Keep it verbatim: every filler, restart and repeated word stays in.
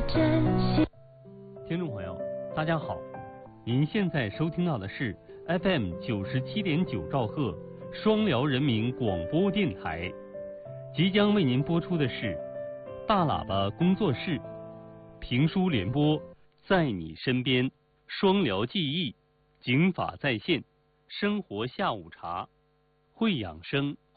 珍惜。 听众朋友，大家好，您现在收听到的是 F M 九十七点九兆赫双辽人民广播电台，即将为您播出的是大喇叭工作室评书联播，在你身边，双辽记忆，警法在线，生活下午茶，会养生。